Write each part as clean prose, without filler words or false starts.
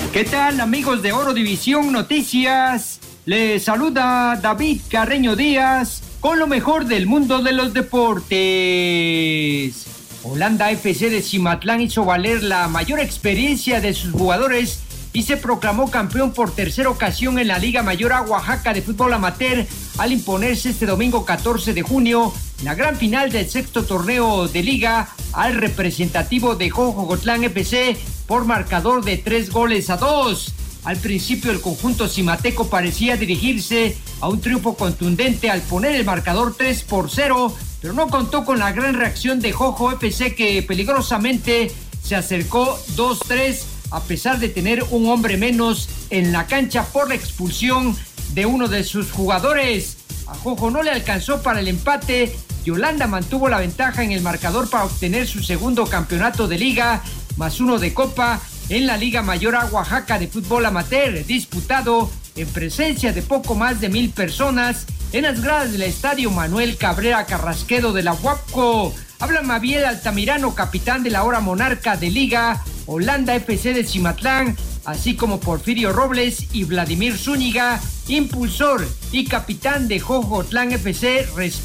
¿Qué tal, amigos de Oro División Noticias? Les saluda David Carreño Díaz con lo mejor del mundo de los deportes. Holanda FC de Cimatlán hizo valer la mayor experiencia de sus jugadores y se proclamó campeón por tercera ocasión en la Liga Mayor A Oaxaca de fútbol amateur al imponerse este domingo 14 de junio en la gran final del sexto torneo de liga al representativo de Jojocotlán FC por marcador de 3-2. Al principio el conjunto cimateco parecía dirigirse a un triunfo contundente al poner el marcador 3-0, pero no contó con la gran reacción de Jojo FC, que peligrosamente se acercó 2-3 a pesar de tener un hombre menos en la cancha por la expulsión de uno de sus jugadores. A Jojo no le alcanzó para el empate y Holanda mantuvo la ventaja en el marcador para obtener su segundo campeonato de liga más uno de copa en la Liga Mayor A Oaxaca de fútbol amateur, disputado en presencia de poco más de 1,000 personas en las gradas del Estadio Manuel Cabrera Carrasquedo de la Huapco. Habla Mabiel Altamirano, capitán de la ahora monarca de Liga Holanda FC de Cimatlán, así como Porfirio Robles y Vladimir Zúñiga, impulsor y capitán de Jojocotlán FC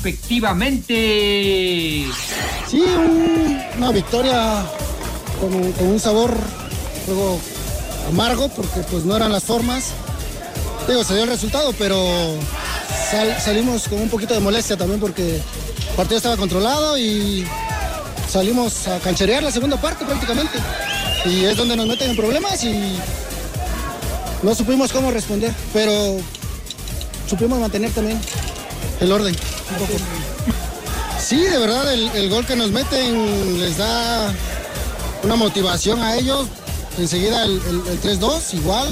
respectivamente. Sí, una victoria con un sabor luego amargo, porque pues no eran las formas. Digo, se dio el resultado, pero salimos con un poquito de molestia también porque el partido estaba controlado y salimos a cancherear la segunda parte prácticamente. Y es donde nos meten en problemas y no supimos cómo responder, pero supimos mantener también el orden un poco. Sí, de verdad, el gol que nos meten les da una motivación a ellos. Enseguida el 3-2, igual.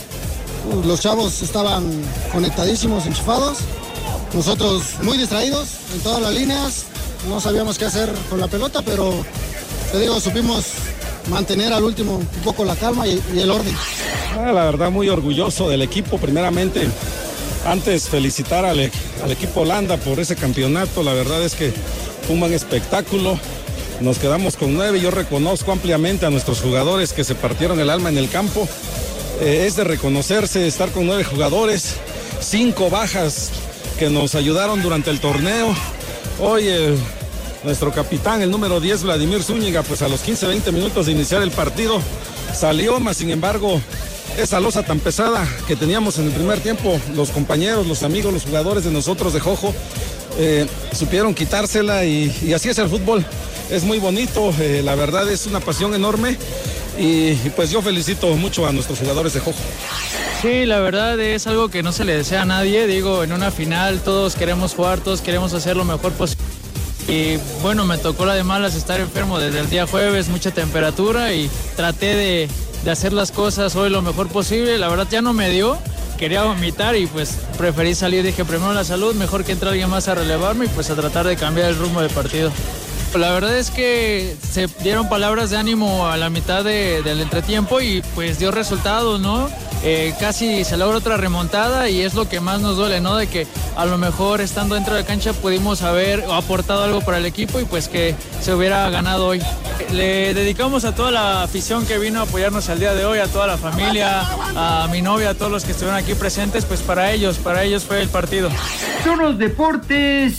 Los chavos estaban conectadísimos, enchufados. Nosotros muy distraídos en todas las líneas. No sabíamos qué hacer con la pelota, pero te digo, supimos mantener al último un poco la calma y el orden. La verdad, muy orgulloso del equipo. Primeramente, antes felicitar al equipo Holanda por ese campeonato. La verdad es que fue un buen espectáculo. Nos quedamos con 9. Yo reconozco ampliamente a nuestros jugadores que se partieron el alma en el campo. Es de reconocerse estar con 9 jugadores, 5 bajas que nos ayudaron durante el torneo. Hoy nuestro capitán, el número 10, Vladimir Zúñiga, pues a los 15-20 minutos de iniciar el partido salió, mas sin embargo esa losa tan pesada que teníamos en el primer tiempo, los compañeros, los amigos, los jugadores de nosotros de Jojo supieron quitársela y así es el fútbol. Es muy bonito, la verdad es una pasión enorme y pues yo felicito mucho a nuestros jugadores de Jojo. Sí, la verdad es algo que no se le desea a nadie. Digo, en una final todos queremos jugar, todos queremos hacer lo mejor posible. Y bueno, me tocó la de malas estar enfermo desde el día jueves, mucha temperatura, y traté de hacer las cosas hoy lo mejor posible. La verdad ya no me dio, quería vomitar y pues preferí salir. Dije, primero la salud, mejor que entre alguien más a relevarme y pues a tratar de cambiar el rumbo del partido. La verdad es que se dieron palabras de ánimo a la mitad del entretiempo y pues dio resultados, ¿no? Casi se logra otra remontada y es lo que más nos duele, ¿no? De que a lo mejor estando dentro de la cancha pudimos haber aportado algo para el equipo y pues que se hubiera ganado hoy. Le dedicamos a toda la afición que vino a apoyarnos el día de hoy, a toda la familia, a mi novia, a todos los que estuvieron aquí presentes, pues para ellos fue el partido. Son los deportes,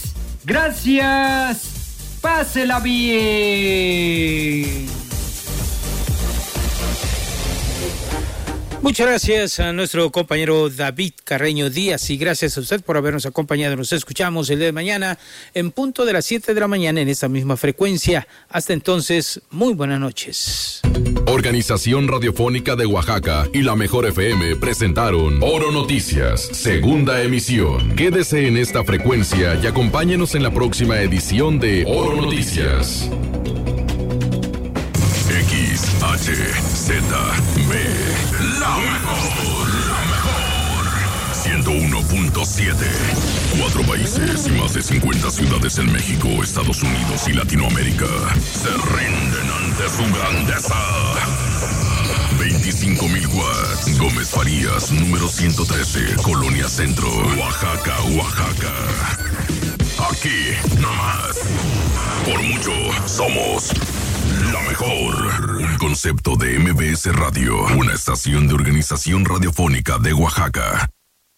gracias. Pásela bien. Muchas gracias a nuestro compañero David Carreño Díaz y gracias a usted por habernos acompañado. Nos escuchamos el día de mañana en punto de las 7 de la mañana en esta misma frecuencia. Hasta entonces, muy buenas noches. Organización Radiofónica de Oaxaca y La Mejor FM presentaron Oro Noticias, segunda emisión. Quédese en esta frecuencia y acompáñenos en la próxima edición de Oro Noticias. XHZB, la mejor. 101.7. 4 países y más de 50 ciudades en México, Estados Unidos y Latinoamérica se rinden ante su grandeza. 25,000 watts. Gómez Farías, número 113, Colonia Centro, Oaxaca, Oaxaca. Aquí, nomás. Por mucho, somos La mejor. Un concepto de MBS Radio. Una estación de Organización Radiofónica de Oaxaca.